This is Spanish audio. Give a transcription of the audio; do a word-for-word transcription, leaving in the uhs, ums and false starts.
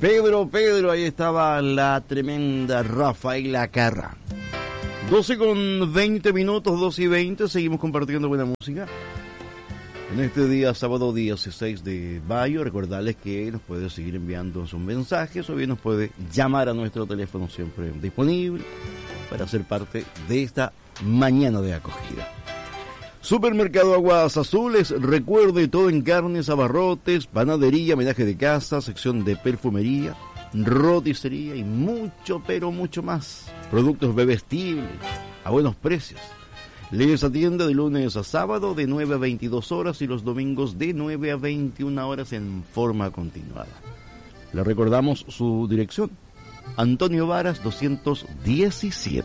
Pedro, Pedro, ahí estaba la tremenda Rafaela Carrà. doce con veinte minutos, doce y veinte, seguimos compartiendo buena música. En este día, sábado dieciséis de mayo, recordarles que nos puede seguir enviando sus mensajes o bien nos puede llamar a nuestro teléfono siempre disponible para ser parte de esta mañana de acogida. Supermercado Aguas Azules, recuerde todo en carnes, abarrotes, panadería, menaje de casa, sección de perfumería, roticería y mucho, pero mucho más. Productos bebestibles a buenos precios. Les atiende de lunes a sábado de nueve a veintidós horas y los domingos de nueve a veintiuna horas en forma continuada. Le recordamos su dirección: Antonio Varas doscientos diecisiete.